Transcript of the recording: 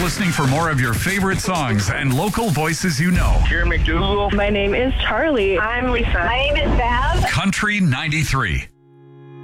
listening for more of your favorite songs and local voices you know. Jerry McDougal. My name is Charlie. I'm Lisa. My name is Bev. Country 93.